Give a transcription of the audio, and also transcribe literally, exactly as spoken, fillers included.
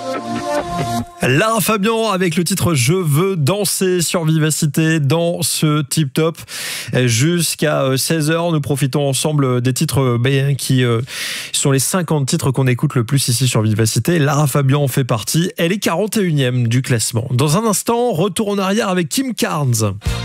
Lara Fabian avec le titre Je veux danser sur Vivacité dans ce Tip Top. Jusqu'à seize heures, nous profitons ensemble des titres qui sont les cinquante titres qu'on écoute le plus ici sur Vivacité. Lara Fabian en fait partie. Elle est quarante et unième du classement. Dans un instant, retour en arrière avec Kim Carnes.